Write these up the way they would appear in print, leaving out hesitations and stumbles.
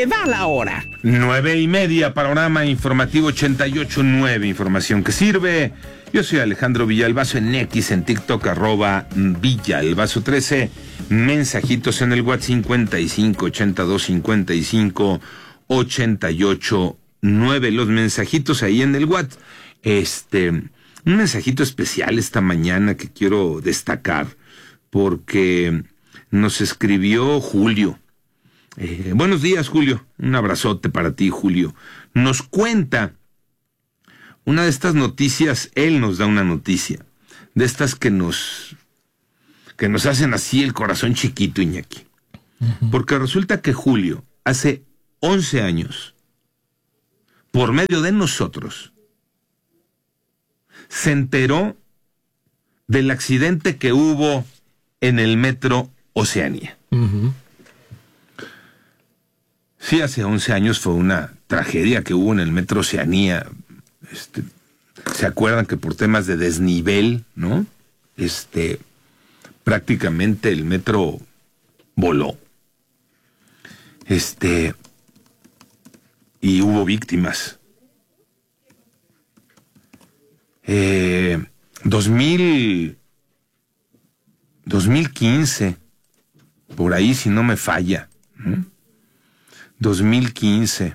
Se va la hora. 9:30, panorama informativo 88.9, información que sirve. Yo soy Alejandro Villalbazo en X, en TikTok, @Villalbazo13. Mensajitos en el WhatsApp 55 82 55 88 9. Los mensajitos ahí en el WhatsApp. Un mensajito especial esta mañana que quiero destacar, porque nos escribió Julio. Buenos días, Julio. Un abrazote para ti, Julio. Nos cuenta una de estas noticias. Él nos da una noticia de estas que nos hacen así el corazón chiquito, Iñaki. Porque resulta que Julio, hace 11 años, por medio de nosotros, se enteró del accidente que hubo en el Metro Oceanía. Sí, hace 11 años fue una tragedia que hubo en el Metro Oceanía. ¿Se acuerdan que por temas de desnivel, no? Prácticamente el metro voló. Y hubo víctimas. 2015, por ahí si no me falla, 2015,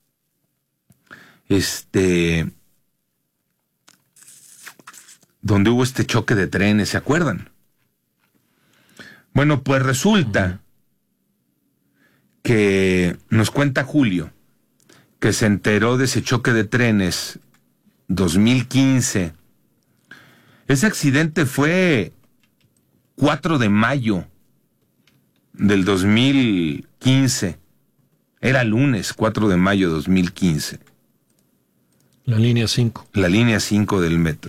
donde hubo este choque de trenes, ¿se acuerdan? Bueno, pues resulta que nos cuenta Julio que se enteró de ese choque de trenes 2015. Ese accidente fue 4 de mayo del 2015. Era lunes, 4 de mayo de 2015. La línea 5. La línea 5 del metro.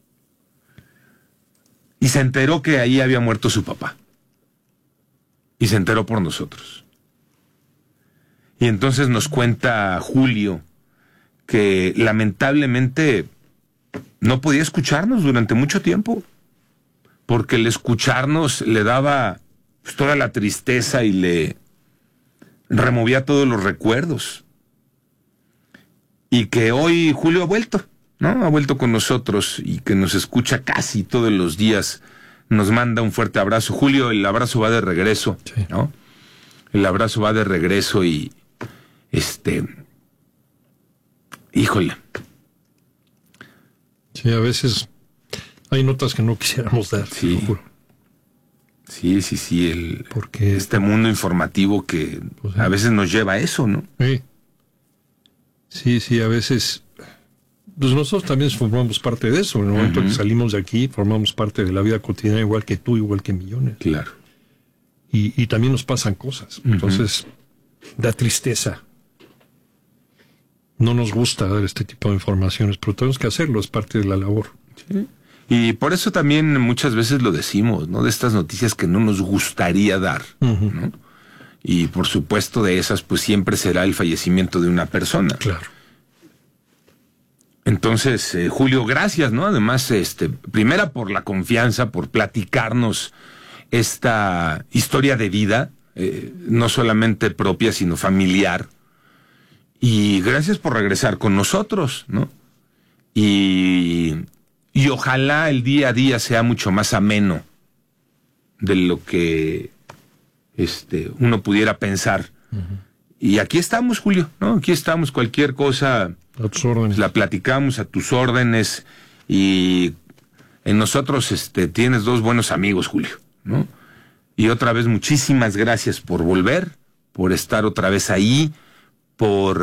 Y se enteró que ahí había muerto su papá. Y se enteró por nosotros. Y entonces nos cuenta Julio que lamentablemente no podía escucharnos durante mucho tiempo, porque el escucharnos le daba pues toda la tristeza y le removía todos los recuerdos. Y que hoy Julio ha vuelto, ¿no? Ha vuelto con nosotros y que nos escucha casi todos los días. Nos manda un fuerte abrazo. Julio, el abrazo va de regreso, sí, ¿no? El abrazo va de regreso y híjole. Sí, a veces hay notas que no quisiéramos dar. Sí. Sí. Porque este mundo informativo que pues, a veces nos lleva a eso, ¿no? Sí, a veces. Pues nosotros también formamos parte de eso. En el momento que salimos de aquí, formamos parte de la vida cotidiana, igual que tú, igual que millones. Claro. Y también nos pasan cosas. Entonces, da tristeza. No nos gusta dar este tipo de informaciones, pero tenemos que hacerlo, es parte de la labor. Sí. Y por eso también muchas veces lo decimos, ¿no? De estas noticias que no nos gustaría dar, ¿no? Y por supuesto de esas, pues siempre será el fallecimiento de una persona. Claro. Entonces, Julio, gracias, ¿no? Además, primera por la confianza, por platicarnos esta historia de vida, no solamente propia, sino familiar. Y gracias por regresar con nosotros, ¿no? Y ojalá el día a día sea mucho más ameno de lo que uno pudiera pensar. Y aquí estamos, Julio, ¿no? Aquí estamos, cualquier cosa a tus órdenes. La platicamos a tus órdenes. Y en nosotros tienes 2 buenos amigos, Julio, ¿no? Y otra vez muchísimas gracias por volver, por estar otra vez ahí, por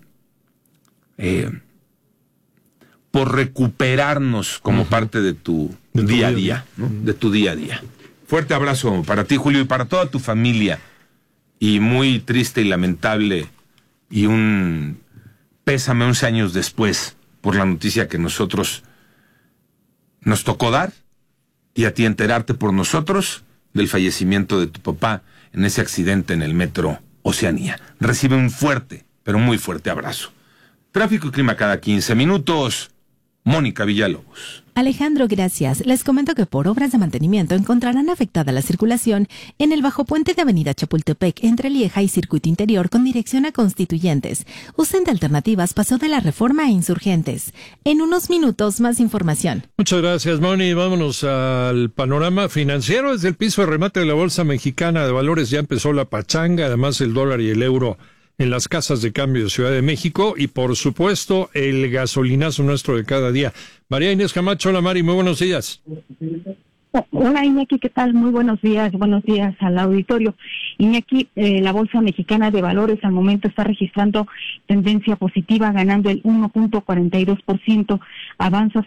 recuperarnos como parte de tu día a día, ¿no? De tu día a día. Fuerte abrazo para ti, Julio, y para toda tu familia. Y muy triste y lamentable, y un pésame 11 años después por la noticia que nosotros nos tocó dar, y a ti enterarte por nosotros del fallecimiento de tu papá en ese accidente en el Metro Oceanía. Recibe un fuerte, pero muy fuerte abrazo. Tráfico y clima cada 15 minutos. Mónica Villalobos. Alejandro, gracias. Les comento que por obras de mantenimiento encontrarán afectada la circulación en el bajo puente de Avenida Chapultepec entre Lieja y Circuito Interior con dirección a Constituyentes. Usen de alternativas Paso de la Reforma e Insurgentes. En unos minutos, más información. Muchas gracias, Moni. Vámonos al panorama financiero. Desde el piso de remate de la Bolsa Mexicana de Valores ya empezó la pachanga, además el dólar y el euro en las casas de cambio de Ciudad de México y, por supuesto, el gasolinazo nuestro de cada día. María Inés Camacho, hola Mari, muy buenos días. Hola Iñaki, ¿qué tal? Muy buenos días al auditorio. Iñaki, la Bolsa Mexicana de Valores al momento está registrando tendencia positiva, ganando el 1.42%, avanza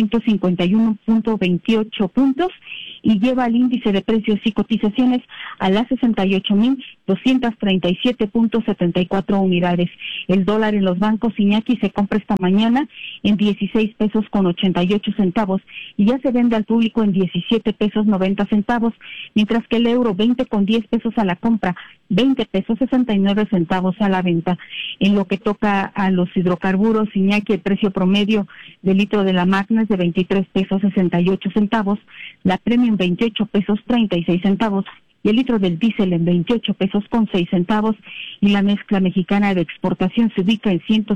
751.28 puntos y lleva el índice de precios y cotizaciones a las 68,237.74 unidades. El dólar en los bancos, Iñaki, se compra esta mañana en 16 pesos con 88 centavos y ya se vende al público en 17 pesos 90 centavos, mientras que el euro 20 con 10 pesos a la compra, 20 pesos 69 centavos a la venta. En lo que toca a los hidrocarburos, Iñaki, el precio promedio del litro de la Magna es de 23 pesos 68 centavos, la Premium 28 pesos 36 centavos y el litro del diésel en 28 pesos con 6 centavos y la mezcla mexicana de exportación se ubica en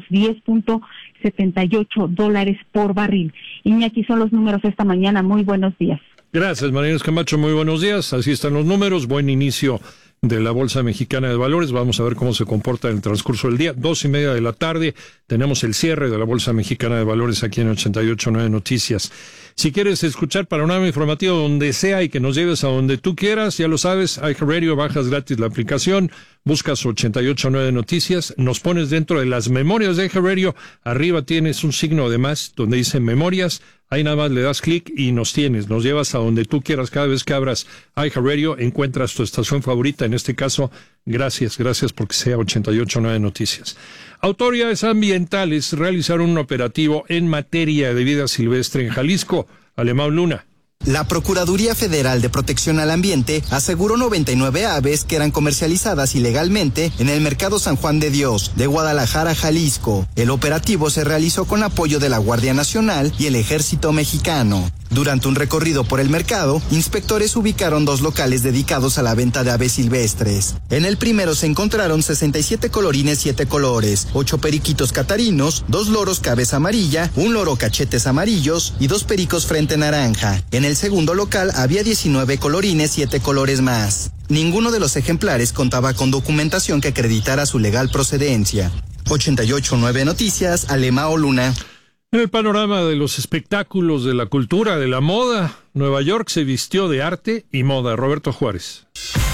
$110.78 por barril. Iñaki, son los números esta mañana. Muy buenos días. Gracias, María Inés Camacho, muy buenos días. Así están los números, buen inicio de la Bolsa Mexicana de Valores. Vamos a ver cómo se comporta en el transcurso del día. 2:30 de la tarde tenemos el cierre de la Bolsa Mexicana de Valores aquí en 88.9 Noticias. Si quieres escuchar panorama informativo donde sea y que nos lleves a donde tú quieras, ya lo sabes, iHeartRadio, bajas gratis la aplicación, buscas 88.9 Noticias, nos pones dentro de las memorias de iHeartRadio, arriba tienes un signo de más donde dice memorias, ahí nada más le das clic y nos llevas a donde tú quieras. Cada vez que abras iHeartRadio encuentras tu estación favorita, en este caso, gracias porque sea 88.9 Noticias. Autoridades ambientales realizaron un operativo en materia de vida silvestre en Jalisco. Alemão Luna. La Procuraduría Federal de Protección al Ambiente aseguró 99 aves que eran comercializadas ilegalmente en el Mercado San Juan de Dios de Guadalajara, Jalisco. El operativo se realizó con apoyo de la Guardia Nacional y el Ejército Mexicano. Durante un recorrido por el mercado, inspectores ubicaron 2 locales dedicados a la venta de aves silvestres. En el primero se encontraron 67 colorines 7 colores, 8 periquitos catarinos, 2 loros cabeza amarilla, 1 loro cachetes amarillos y 2 pericos frente naranja. En el segundo local había 19 colorines 7 colores más. Ninguno de los ejemplares contaba con documentación que acreditara su legal procedencia. 88.9 Noticias, Alemão Luna. En el panorama de los espectáculos, de la cultura, de la moda, Nueva York se vistió de arte y moda. Roberto Juárez.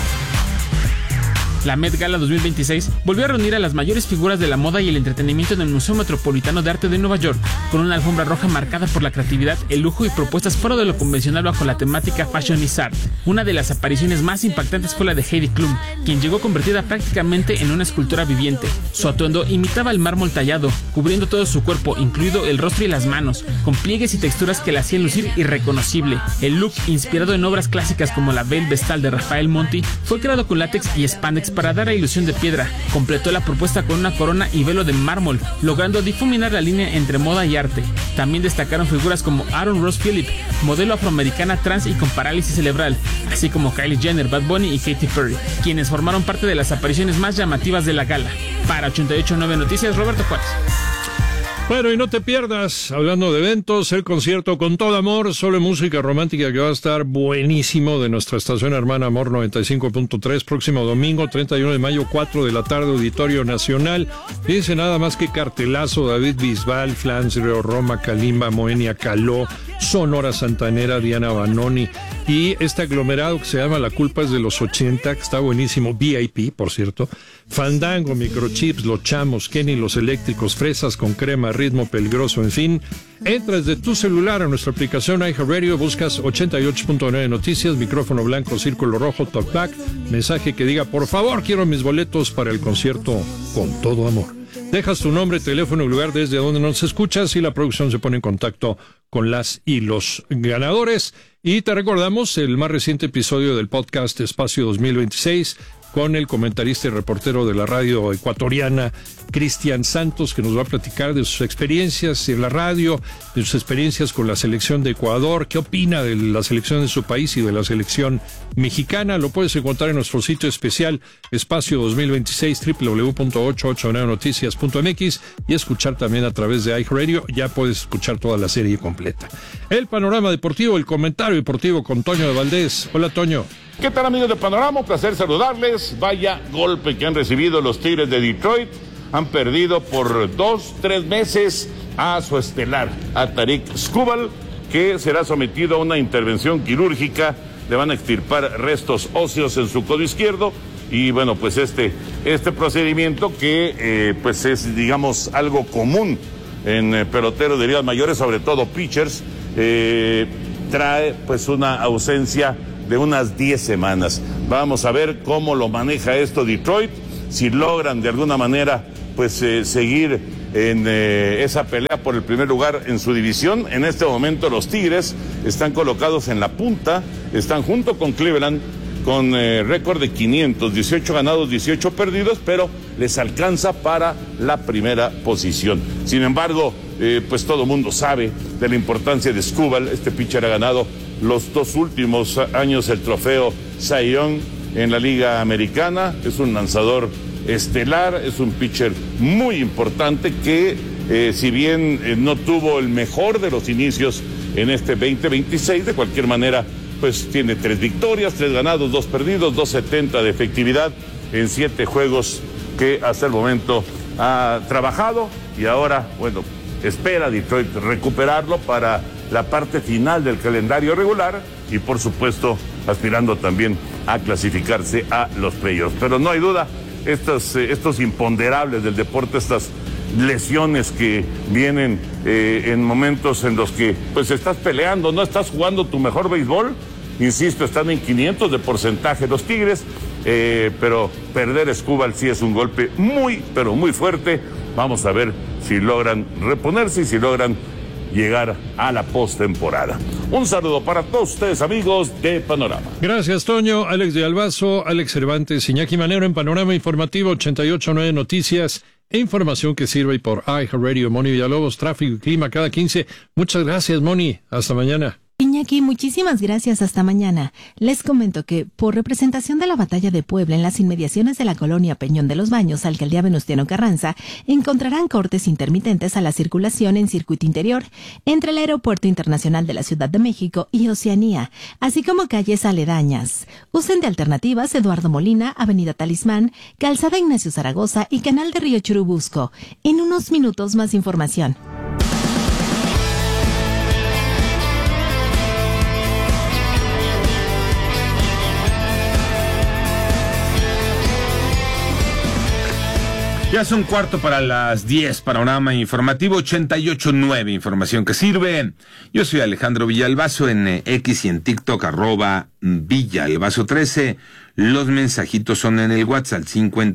La Met Gala 2026 volvió a reunir a las mayores figuras de la moda y el entretenimiento en el Museo Metropolitano de Arte de Nueva York, con una alfombra roja marcada por la creatividad, el lujo y propuestas fuera de lo convencional bajo la temática Fashion is Art. Una de las apariciones más impactantes fue la de Heidi Klum, quien llegó convertida prácticamente en una escultura viviente. Su atuendo imitaba el mármol tallado, cubriendo todo su cuerpo, incluido el rostro y las manos, con pliegues y texturas que la hacían lucir irreconocible. El look, inspirado en obras clásicas como la Belle Vestal de Rafael Monti, fue creado con látex y spandex para dar a ilusión de piedra. Completó la propuesta con una corona y velo de mármol, logrando difuminar la línea entre moda y arte. También destacaron figuras como Aaron Ross Phillip, modelo afroamericana trans y con parálisis cerebral, así como Kylie Jenner, Bad Bunny y Katy Perry, quienes formaron parte de las apariciones más llamativas de la gala. Para 88.9 Noticias, Roberto Juárez. Bueno, y no te pierdas, hablando de eventos, el concierto Con Todo Amor, solo música romántica, que va a estar buenísimo, de nuestra estación hermana Amor 95.3, próximo domingo, 31 de mayo, 4 de la tarde, Auditorio Nacional. Fíjense nada más que cartelazo: David Bisbal, Flans, Río Roma, Kalimba, Moenia, Caló, Sonora Santanera, Diana Banoni, y este aglomerado que se llama La Culpa es de los 80, que está buenísimo, VIP, por cierto, Fandango, Microchips, Los Chamos, Kenny, Los Eléctricos, Fresas con Crema, Ritmo Peligroso, en fin. Entras de tu celular a nuestra aplicación iHeartRadio, buscas 88.9 Noticias, micrófono blanco, círculo rojo, talkback, mensaje que diga: por favor, quiero mis boletos para el concierto Con Todo Amor. Dejas tu nombre, teléfono y lugar desde donde nos escuchas y la producción se pone en contacto con las y los ganadores. Y te recordamos el más reciente episodio del podcast Espacio 2026, con el comentarista y reportero de la radio ecuatoriana, Cristian Santos, que nos va a platicar de sus experiencias en la radio, de sus experiencias con la selección de Ecuador, qué opina de la selección de su país y de la selección mexicana. Lo puedes encontrar en nuestro sitio especial, Espacio 2026, www.889noticias.mx, y escuchar también a través de iHeartRadio. Ya puedes escuchar toda la serie completa. El panorama deportivo, el comentario deportivo con Toño de Valdés. Hola, Toño. ¿Qué tal, amigos de Panorama? Un placer saludarles. Vaya golpe que han recibido los Tigres de Detroit. Han perdido por 2-3 meses a su estelar, a Tarik Skubal, que será sometido a una intervención quirúrgica. Le van a extirpar restos óseos en su codo izquierdo. Y bueno, pues este procedimiento que pues es, digamos, algo común en peloteros de ligas mayores, sobre todo pitchers, trae pues una ausencia de unas 10 semanas. Vamos a ver cómo lo maneja esto Detroit, si logran de alguna manera pues seguir en esa pelea por el primer lugar en su división. En este momento los Tigres están colocados en la punta, están junto con Cleveland con récord de 500, 18 ganados, 18 perdidos, pero les alcanza para la primera posición. Sin embargo, pues todo mundo sabe de la importancia de Skubal. Este pitcher ha ganado los 2 últimos años el trofeo Cy Young en la Liga Americana. Es un lanzador estelar, es un pitcher muy importante que si bien no tuvo el mejor de los inicios en este 2026, de cualquier manera pues tiene 3 victorias, 3 ganados, 2 perdidos, 2.70 de efectividad en 7 juegos que hasta el momento ha trabajado, y ahora, bueno, espera Detroit recuperarlo para la parte final del calendario regular y por supuesto aspirando también a clasificarse a los playoffs. Pero no hay duda, estos imponderables del deporte, estas lesiones que vienen en momentos en los que pues estás peleando, no estás jugando tu mejor béisbol. Insisto, están en 500 de porcentaje los Tigres, pero perder Skubal sí es un golpe muy, pero muy fuerte. Vamos a ver si logran reponerse y si logran llegar a la postemporada. Un saludo para todos ustedes, amigos de Panorama. Gracias, Toño. Alex de Albazo, Alex Cervantes, Iñaki Manero en Panorama Informativo 88.9 Noticias e información que sirve por iHeartRadio. Moni Villalobos, tráfico y clima cada 15. Muchas gracias, Moni. Hasta mañana. Iñaki, muchísimas gracias, hasta mañana. Les comento que, por representación de la Batalla de Puebla en las inmediaciones de la colonia Peñón de los Baños, Alcaldía Venustiano Carranza, encontrarán cortes intermitentes a la circulación en circuito interior entre el Aeropuerto Internacional de la Ciudad de México y Oceanía, así como calles aledañas. Usen de alternativas Eduardo Molina, Avenida Talismán, Calzada Ignacio Zaragoza y Canal de Río Churubusco. En unos minutos más información. Ya son 9:15, Panorama Informativo 88.9, información que sirve. Yo soy Alejandro Villalbazo en X y en TikTok, @Villalbazo13. Los mensajitos son en el WhatsApp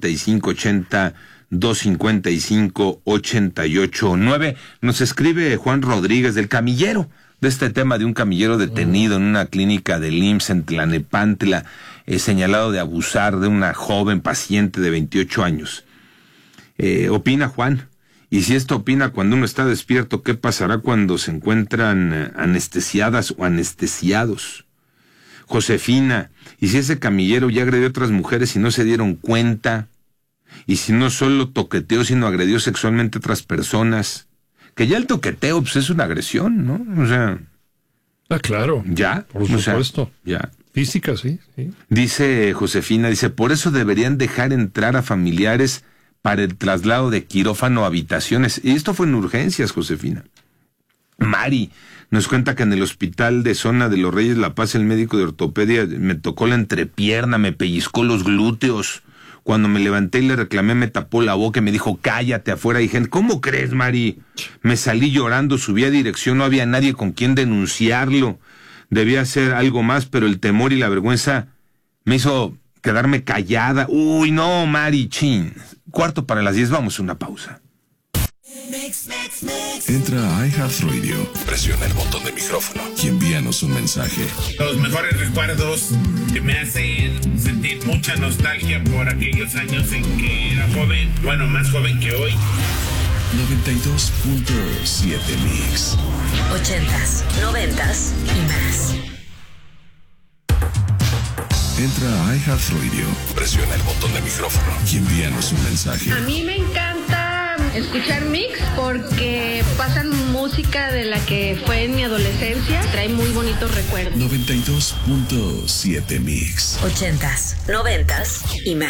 5580-255-88.9. Nos escribe Juan Rodríguez del camillero, de este tema de un camillero detenido en una clínica del IMSS en Tlanepantla, señalado de abusar de una joven paciente de 28 años. Opina Juan, y si esto opina cuando uno está despierto, ¿qué pasará cuando se encuentran anestesiadas o anestesiados? Josefina, y si ese camillero ya agredió a otras mujeres y no se dieron cuenta, y si no solo toqueteó sino agredió sexualmente a otras personas, que ya el toqueteo pues es una agresión, ¿no? O sea, claro, ya, por supuesto, ya. Física, sí. Dice Josefina, por eso deberían dejar entrar a familiares para el traslado de quirófano a habitaciones. Y esto fue en urgencias, Josefina. Mari nos cuenta que en el hospital de zona de los Reyes La Paz, el médico de ortopedia me tocó la entrepierna, me pellizcó los glúteos. Cuando me levanté y le reclamé, me tapó la boca y me dijo, cállate afuera. Y dije, ¿cómo crees, Mari? Me salí llorando, subí a dirección, no había nadie con quien denunciarlo. Debía hacer algo más, pero el temor y la vergüenza me hizo quedarme callada. Uy, no, Mari, chin. 9:45, vamos a una pausa. Mix, mix. Entra a iHeartRadio, presiona el botón de micrófono y envíanos un mensaje. Los mejores recuerdos que me hacen sentir mucha nostalgia por aquellos años en que era joven, bueno, más joven que hoy. 92.7 Mix. 80s, 90s y más. Entra a iHeartRadio, presiona el botón de micrófono y envíanos un mensaje. A mí me encanta escuchar Mix porque pasan música de la que fue en mi adolescencia. Trae muy bonitos recuerdos. 92.7 Mix. 80s, 90s y más.